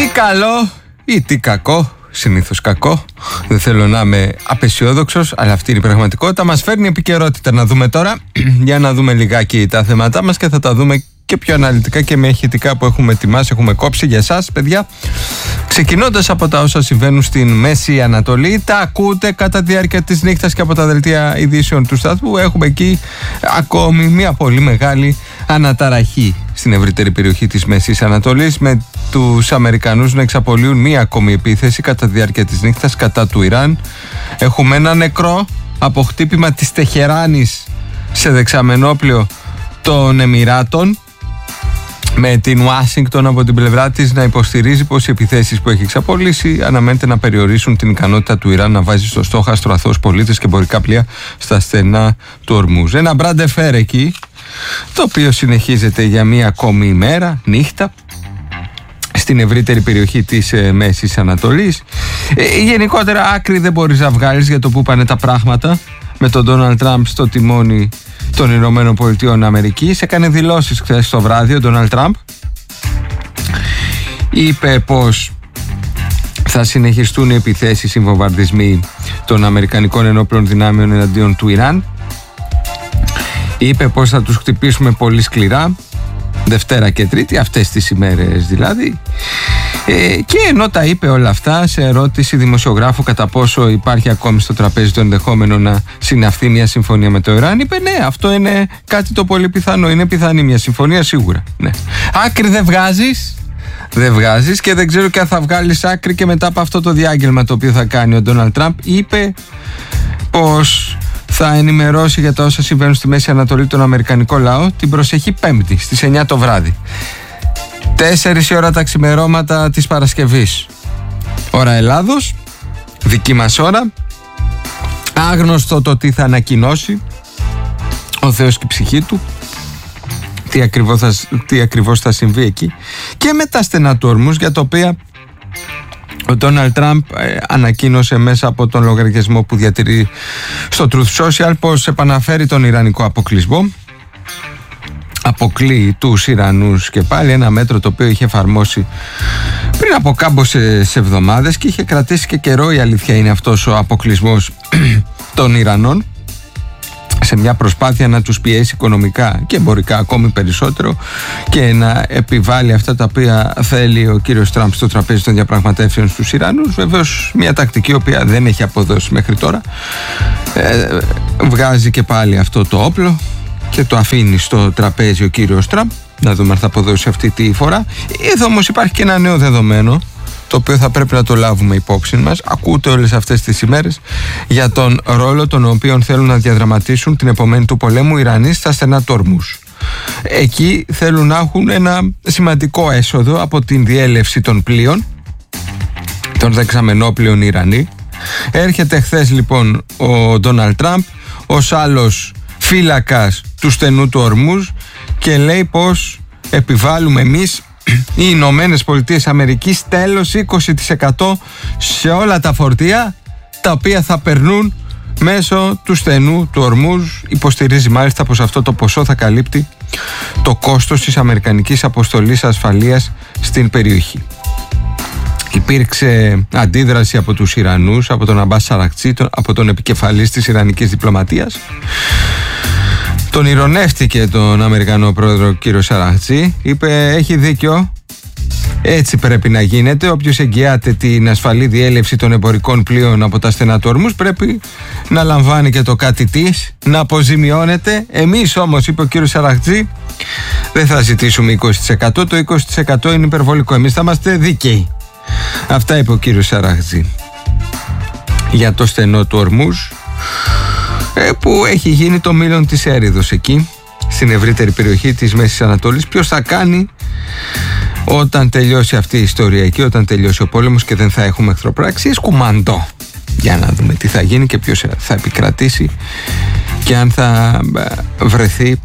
Τι καλό ή τι κακό, συνήθως κακό. Δεν θέλω να είμαι απεσιόδοξος, αλλά αυτή είναι η πραγματικότητα. Μας φέρνει επικαιρότητα να δούμε τώρα. Για να δούμε λιγάκι τα θέματά μας και θα τα δούμε και πιο αναλυτικά και με ηχητικά που έχουμε ετοιμάσει, έχουμε κόψει για εσάς, παιδιά. Ξεκινώντας από τα όσα συμβαίνουν στην Μέση Ανατολή, τα ακούτε κατά τη διάρκεια της νύχτας και από τα δελτία ειδήσεων του σταθμού. Έχουμε εκεί ακόμη μια πολύ μεγάλη αναταραχή στην ευρύτερη περιοχή της Μέσης Ανατολής, με τους Αμερικανούς να εξαπολύουν μια ακόμη επίθεση κατά τη διάρκεια της νύχτας κατά του Ιράν. Έχουμε ένα νεκρό από χτύπημα της Τεχεράνης σε δεξαμενόπλιο των Εμιράτων, με την Ουάσιγκτον από την πλευρά της να υποστηρίζει πως οι επιθέσεις που έχει εξαπολύσει αναμένεται να περιορίσουν την ικανότητα του Ιράν να βάζει στο στόχαστρο αθώους πολίτες και εμπορικά πλοία στα στενά του Ορμούζ. Ένα μπραντεφέρ εκεί, το οποίο συνεχίζεται για μία ακόμη ημέρα, νύχτα, στην ευρύτερη περιοχή της Μέσης Ανατολής. Γενικότερα άκρη δεν μπορείς να βγάλεις για το που πάνε τα πράγματα με τον Ντόναλντ Τραμπ στο τιμόνι των Ηνωμένων Πολιτειών Αμερικής. Έκανε δηλώσεις χθες το βράδυ ο Ντόναλντ Τραμπ. Είπε πως θα συνεχιστούν οι επιθέσεις, οι βομβαρδισμοί των Αμερικανικών ενόπλων δυνάμεων εναντίον του Ιράν. Είπε πως θα τους χτυπήσουμε πολύ σκληρά, Δευτέρα και Τρίτη, αυτές τις ημέρες δηλαδή. Και ενώ τα είπε όλα αυτά, σε ερώτηση δημοσιογράφου κατά πόσο υπάρχει ακόμη στο τραπέζι το ενδεχόμενο να συναυθεί μια συμφωνία με το Ιράν, είπε ναι, αυτό είναι κάτι το πολύ πιθανό. Είναι πιθανή μια συμφωνία σίγουρα. Ναι. Άκρη δεν βγάζεις. Δεν βγάζεις και δεν ξέρω και αν θα βγάλεις άκρη και μετά από αυτό το διάγγελμα το οποίο θα κάνει ο Ντόναλντ Τραμπ. Είπε πως θα ενημερώσει για τα όσα συμβαίνουν στη Μέση Ανατολή τον Αμερικανικό λαό την προσεχή Πέμπτη στις 9 το βράδυ. 4 η ώρα τα ξημερώματα της Παρασκευής. Ώρα Ελλάδος, δική μας ώρα. Άγνωστο το τι θα ανακοινώσει ο Θεός και η ψυχή του, τι ακριβώς θα συμβεί εκεί. Και με τα στενά του Ορμούζ, για τα οποία ο Ντόναλντ Τραμπ ανακοίνωσε μέσα από τον λογαριασμό που διατηρεί στο Truth Social πως επαναφέρει τον Ιρανικό αποκλεισμό. Αποκλείει τους Ιρανούς και πάλι, ένα μέτρο το οποίο είχε εφαρμόσει πριν από κάμποσες εβδομάδες και είχε κρατήσει και καιρό, η αλήθεια είναι, αυτός ο αποκλεισμός των Ιρανών, σε μια προσπάθεια να τους πιέσει οικονομικά και εμπορικά ακόμη περισσότερο και να επιβάλλει αυτά τα οποία θέλει ο κύριος Τραμπ στο τραπέζι των διαπραγματεύσεων στους Ιρανούς. Βεβαίως μια τακτική η οποία δεν έχει αποδώσει μέχρι τώρα. Βγάζει και πάλι αυτό το όπλο και το αφήνει στο τραπέζι ο κύριος Τραμπ, να δούμε αν θα αποδώσει αυτή τη φορά. Εδώ όμως υπάρχει και ένα νέο δεδομένο, το οποίο θα πρέπει να το λάβουμε υπόψη μας. Ακούτε όλες αυτές τις ημέρες για τον ρόλο τον οποίο θέλουν να διαδραματίσουν την επομένη του πολέμου οι Ιρανοί στα στενά του Ορμούζ. Εκεί θέλουν να έχουν ένα σημαντικό έσοδο από την διέλευση των πλοίων, των δεξαμενόπλων Ιρανοί. Έρχεται χθες λοιπόν ο Ντόναλντ Τραμπ ως άλλος φύλακας του στενού του Ορμούζ και λέει πως επιβάλλουμε εμείς, οι Ηνωμένες Πολιτείες Αμερικής, τέλος 20% σε όλα τα φορτία τα οποία θα περνούν μέσω του στενού του Ορμούζ. Υποστηρίζει μάλιστα πως αυτό το ποσό θα καλύπτει το κόστος της Αμερικανικής αποστολής ασφαλείας στην περιοχή. Υπήρξε αντίδραση από τους Ιρανούς, από τον Αμπάς Αρακτσί, από τον επικεφαλής της Ιρανικής διπλωματίας. Τον ηρωνεύτηκε τον Αμερικανό πρόεδρο κύριο Σαραχτζή. Είπε έχει δίκιο, έτσι πρέπει να γίνεται. Όποιος εγγυάται την ασφαλή διέλευση των εμπορικών πλοίων από τα στενά του Ορμούζ πρέπει να λαμβάνει και το κάτι της, να αποζημιώνεται. Εμείς όμως, είπε ο κύριος Σαραχτζή, δεν θα ζητήσουμε 20%. Το 20% είναι υπερβολικό. Εμείς θα είμαστε δίκαιοι. Αυτά είπε ο κύριος Σαραχτζή για το στενό του Ορμούζ, που έχει γίνει το μήλον της έριδος εκεί στην ευρύτερη περιοχή της Μέσης Ανατολής. Ποιος θα κάνει όταν τελειώσει αυτή η ιστορία εκεί, όταν τελειώσει ο πόλεμος και δεν θα έχουμε εχθροπράξεις? Κουμαντό. Για να δούμε τι θα γίνει και ποιος θα επικρατήσει και αν θα βρεθεί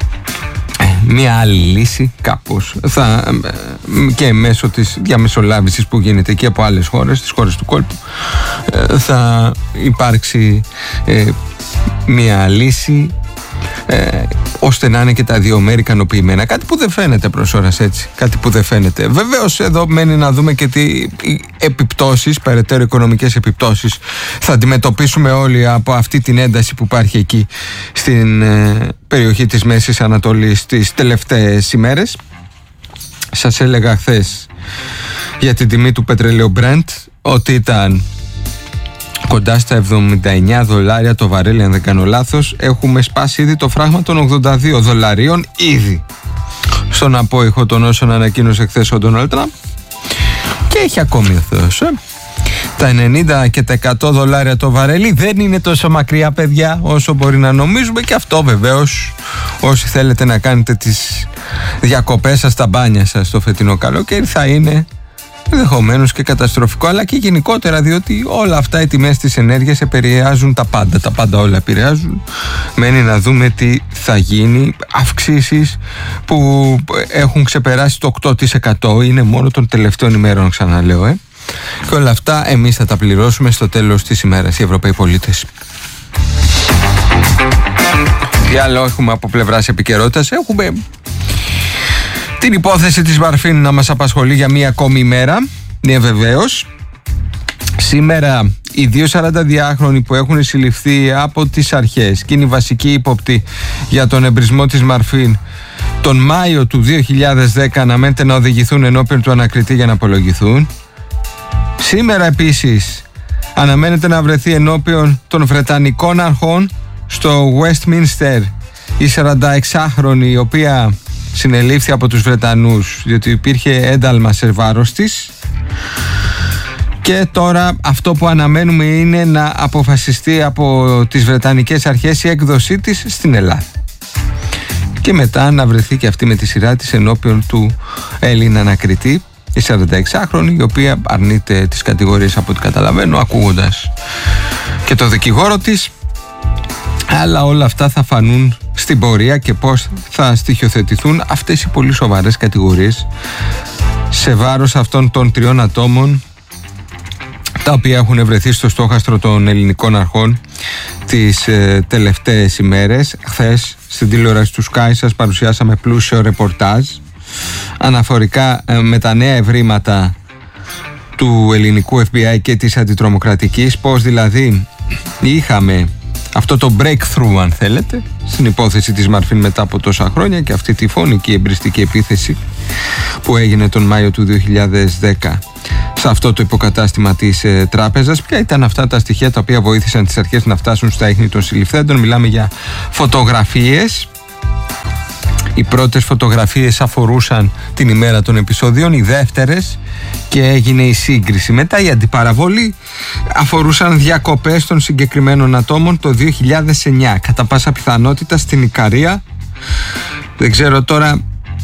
μια άλλη λύση κάπως και μέσω της διαμεσολάβησης που γίνεται εκεί από άλλες χώρες, τις χώρες του κόλπου, θα υπάρξει μια λύση ώστε να είναι και τα δύο μέρη ικανοποιημένα. Κάτι που δεν φαίνεται προς ώρας, έτσι. Κάτι που δεν φαίνεται. Βεβαίως εδώ μένει να δούμε και τι επιπτώσεις, περαιτέρω οικονομικές επιπτώσεις θα αντιμετωπίσουμε όλοι από αυτή την ένταση που υπάρχει εκεί στην περιοχή της Μέσης Ανατολής τις τελευταίες ημέρες. Σας έλεγα χθες για την τιμή του πετρελαίου Brent ότι ήταν κοντά στα $79 το βαρέλι, αν δεν κάνω λάθος. Έχουμε σπάσει ήδη το φράγμα των $82 ήδη στον απόϊχο των όσων ανακοίνωσε χθες ο Ντόναλντ Τραμπ, και έχει ακόμη ο Θεός. Τα 90 και τα $100 το βαρέλι δεν είναι τόσο μακριά, παιδιά, όσο μπορεί να νομίζουμε, και αυτό βεβαίως όσοι θέλετε να κάνετε τις διακοπές σας, τα μπάνια σας το φετινό καλοκαίρι, θα είναι ενδεχομένως και καταστροφικό, αλλά και γενικότερα, διότι όλα αυτά οι τιμές της ενέργειας επηρεάζουν τα πάντα όλα επηρεάζουν. Μένει να δούμε τι θα γίνει. Αυξήσεις που έχουν ξεπεράσει το 8% είναι μόνο των τελευταίων ημέρων, ξαναλέω, και όλα αυτά εμείς θα τα πληρώσουμε στο τέλος της ημέρας, οι Ευρωπαίοι πολίτες. Τι άλλο έχουμε από πλευράς επικαιρότητας? Έχουμε την υπόθεση της Μαρφίν να μας απασχολεί για μία ακόμη ημέρα. Ναι, βεβαίως. Σήμερα οι δύο 42χρονοι που έχουν συλληφθεί από τις αρχές και είναι οι βασικοί ύποπτοι για τον εμπρισμό της Μαρφίν τον Μάιο του 2010 αναμένεται να οδηγηθούν ενώπιον του ανακριτή για να απολογηθούν. Σήμερα επίσης αναμένεται να βρεθεί ενώπιον των Βρετανικών αρχών στο Westminster η 46χρονη, η οποία συνελήφθη από τους Βρετανούς διότι υπήρχε ένταλμα σε βάρος της, και τώρα αυτό που αναμένουμε είναι να αποφασιστεί από τις Βρετανικές αρχές η έκδοσή της στην Ελλάδα και μετά να βρεθεί και αυτή με τη σειρά της ενώπιον του Έλληνα ανακριτή, η 46χρονη, η οποία αρνείται τις κατηγορίες από ό,τι καταλαβαίνω, ακούγοντας και το δικηγόρο της. Αλλά όλα αυτά θα φανούν στην πορεία και πώς θα στοιχειοθετηθούν αυτές οι πολύ σοβαρές κατηγορίες σε βάρος αυτών των 3 ατόμων τα οποία έχουν βρεθεί στο στόχαστρο των ελληνικών αρχών τις τελευταίες ημέρες. Χθες στην τηλεόραση του Sky σας παρουσιάσαμε πλούσιο ρεπορτάζ αναφορικά με τα νέα ευρήματα του ελληνικού FBI και της αντιτρομοκρατικής, πώς δηλαδή είχαμε αυτό το breakthrough, αν θέλετε, στην υπόθεση της Μαρφίν μετά από τόσα χρόνια και αυτή τη φωνική εμπριστική επίθεση που έγινε τον Μάιο του 2010 σε αυτό το υποκατάστημα της τράπεζας. Ποια ήταν αυτά τα στοιχεία τα οποία βοήθησαν τις αρχές να φτάσουν στα ίχνη των συλληφθέντων? Μιλάμε για φωτογραφίες. Οι πρώτες φωτογραφίες αφορούσαν την ημέρα των επεισοδίων, οι δεύτερες και έγινε η σύγκριση. Μετά η αντιπαραβολή αφορούσαν διακοπές των συγκεκριμένων ατόμων το 2009, κατά πάσα πιθανότητα στην Ικαρία. Δεν ξέρω τώρα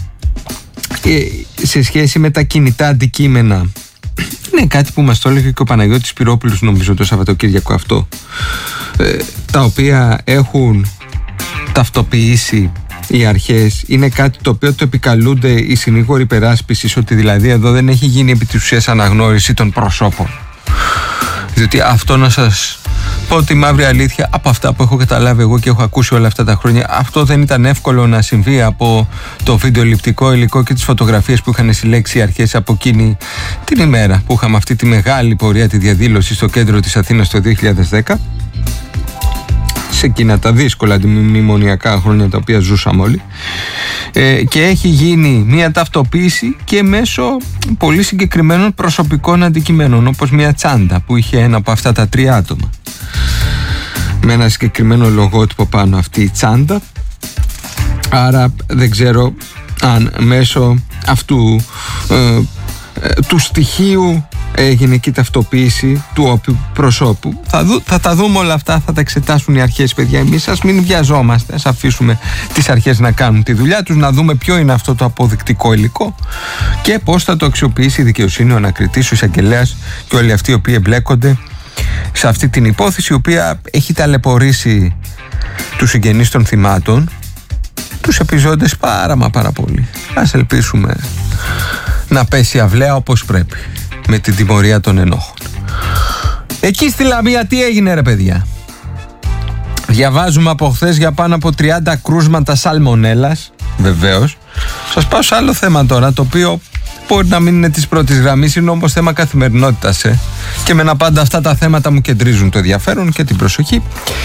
σε σχέση με τα κινητά αντικείμενα. Είναι κάτι που μας το έλεγε και ο Παναγιώτης Πυρόπουλος, νομίζω, το Σαββατοκύριακο αυτό, τα οποία έχουν ταυτοποιήσει οι αρχές. Είναι κάτι το οποίο το επικαλούνται οι συνήγοροι υπεράσπισης, ότι δηλαδή εδώ δεν έχει γίνει επί της ουσίας αναγνώριση των προσώπων. Διότι αυτό, να σας πω τη μαύρη αλήθεια, από αυτά που έχω καταλάβει εγώ και έχω ακούσει όλα αυτά τα χρόνια, αυτό δεν ήταν εύκολο να συμβεί από το βιντεοληπτικό υλικό και τις φωτογραφίες που είχαν συλλέξει οι αρχές από εκείνη την ημέρα που είχαμε αυτή τη μεγάλη πορεία, τη διαδήλωση στο κέντρο της Αθήνας το 2010, σε εκείνα τα δύσκολα αντιμνημονιακά χρόνια τα οποία ζούσαμε όλοι, και έχει γίνει μια ταυτοποίηση και μέσω πολύ συγκεκριμένων προσωπικών αντικειμένων, όπως μια τσάντα που είχε ένα από αυτά τα 3 άτομα με ένα συγκεκριμένο λογότυπο πάνω αυτή η τσάντα. Άρα δεν ξέρω αν μέσω αυτού του στοιχείου έγινε και η ταυτοποίηση του προσώπου. Θα τα δούμε όλα αυτά, θα τα εξετάσουν οι αρχές, παιδιά. Εμείς ας μην βιαζόμαστε, ας αφήσουμε τις αρχές να κάνουν τη δουλειά τους, να δούμε ποιο είναι αυτό το αποδεικτικό υλικό και πώς θα το αξιοποιήσει η δικαιοσύνη, ο ανακριτής, ο εισαγγελέας και όλοι αυτοί οι οποίοι εμπλέκονται σε αυτή την υπόθεση, η οποία έχει ταλαιπωρήσει τους συγγενείς των θυμάτων, τους επιζώντες πάρα πολύ. Ας ελπίσουμε να πέσει αυλαία όπως πρέπει με την τιμωρία των ενόχων. Εκεί στη Λαμία τι έγινε, ρε παιδιά? Διαβάζουμε από χθες για πάνω από 30 κρούσματα σαλμονέλας. Βεβαίως. Σας πάω σε άλλο θέμα τώρα, το οποίο μπορεί να μην είναι της πρώτης γραμμής, είναι όμως θέμα καθημερινότητας. Και εμένα πάντα αυτά τα θέματα μου κεντρίζουν το ενδιαφέρον και την προσοχή.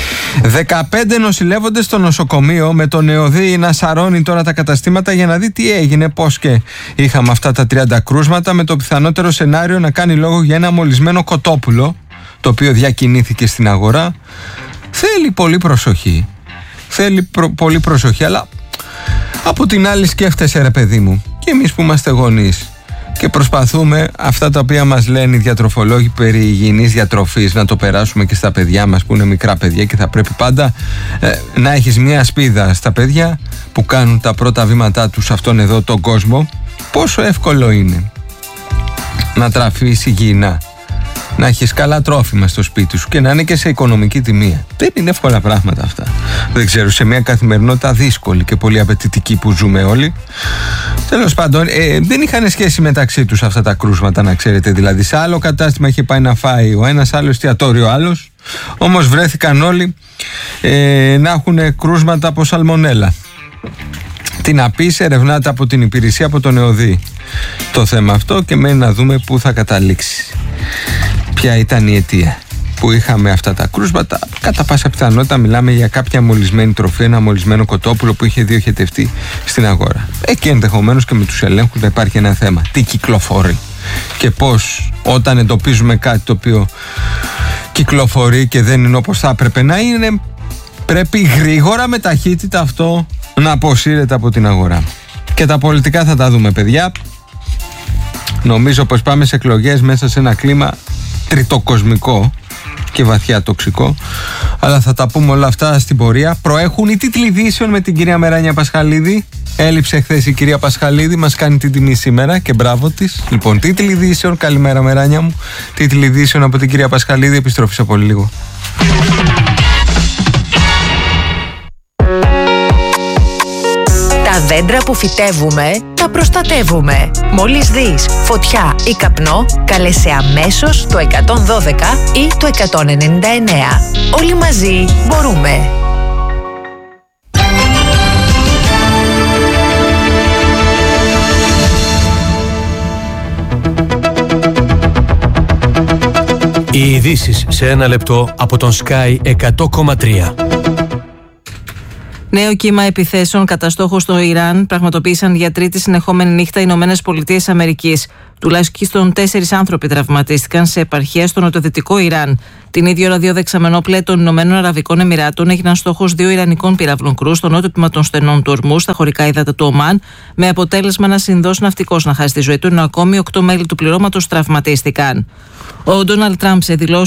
15 νοσηλεύονται στο νοσοκομείο, με τον ΕΟΔΗ να σαρώνει τώρα τα καταστήματα για να δει τι έγινε, πώς και είχαμε αυτά τα 30 κρούσματα, με το πιθανότερο σενάριο να κάνει λόγο για ένα μολυσμένο κοτόπουλο, το οποίο διακινήθηκε στην αγορά. Θέλει πολύ προσοχή. Πολύ προσοχή, αλλά από την άλλη σκέφτεσαι, ρε παιδί μου, και εμείς που είμαστε γονείς και προσπαθούμε αυτά τα οποία μας λένε οι διατροφολόγοι περί υγιεινής διατροφής να το περάσουμε και στα παιδιά μας που είναι μικρά παιδιά, και θα πρέπει πάντα να έχεις μια σπίδα στα παιδιά που κάνουν τα πρώτα βήματά τους σε αυτόν εδώ τον κόσμο. Πόσο εύκολο είναι να τραφείς υγιεινά, να έχεις καλά τρόφιμα στο σπίτι σου και να είναι και σε οικονομική τιμή. Δεν είναι εύκολα πράγματα αυτά. Δεν ξέρω, σε μια καθημερινότητα δύσκολη και πολύ απαιτητική που ζούμε όλοι. Τέλος πάντων, δεν είχαν σχέση μεταξύ τους αυτά τα κρούσματα, να ξέρετε. Δηλαδή, σε άλλο κατάστημα είχε πάει να φάει ο ένας, άλλο εστιατόριο άλλος. Όμως βρέθηκαν όλοι να έχουν κρούσματα από σαλμονέλα. Τι να πεις, ερευνάται από την υπηρεσία, από τον ΕΟΔΗ το θέμα αυτό, και μένει να δούμε πού θα καταλήξει. Ποια ήταν η αιτία που είχαμε αυτά τα κρούσματα. Κατά πάσα πιθανότητα μιλάμε για κάποια μολυσμένη τροφή, ένα μολυσμένο κοτόπουλο που είχε διοχετευτεί στην αγορά. Και ενδεχομένως και με τους ελέγχους να υπάρχει ένα θέμα. Τι κυκλοφορεί και πώς, όταν εντοπίζουμε κάτι το οποίο κυκλοφορεί και δεν είναι όπως θα έπρεπε να είναι, πρέπει γρήγορα με ταχύτητα αυτό να αποσύρεται από την αγορά. Και τα πολιτικά θα τα δούμε, παιδιά. Νομίζω πως πάμε σε εκλογές μέσα σε ένα κλίμα τριτοκοσμικό και βαθιά τοξικό, αλλά θα τα πούμε όλα αυτά στην πορεία. Προέχουν οι τίτλοι ειδήσεων με την κυρία Μεράνια Πασχαλίδη. Έλειψε χθες η κυρία Πασχαλίδη, μας κάνει την τιμή σήμερα και μπράβο της. Λοιπόν, τίτλοι ειδήσεων, καλημέρα Μεράνια μου. Τίτλοι ειδήσεων από την κυρία Πασχαλίδη, επιστροφή σε πολύ λίγο. Τα δέντρα που φυτεύουμε, τα προστατεύουμε. Μόλις δεις φωτιά ή καπνό, καλέσαι αμέσως το 112 ή το 199. Όλοι μαζί μπορούμε. Οι ειδήσεις σε ένα λεπτό από τον Sky 100,3. Νέο κύμα επιθέσεων κατά στόχο στο Ιράν πραγματοποίησαν για τρίτη συνεχόμενη νύχτα οι ΗΠΑ. Τουλάχιστον 4 άνθρωποι τραυματίστηκαν σε επαρχία στο νοτιοδυτικό Ιράν. Την ίδια ώρα, 2 δεξαμενόπλαια των Ηνωμένων Αραβικών Εμιράτων έγιναν στόχος 2 Ιρανικών πυραυλών κρούς στο νότιο τμήμα των στενών του Ορμού, στα χωρικά ύδατα του Ομάν, με αποτέλεσμα ένα Ινδός ναυτικός να χάσει τη ζωή του, ενώ ακόμη 8 μέλη του πληρώματος τραυματίστηκαν. Ο Ντόναλντ Τραμπ σε δηλώσεις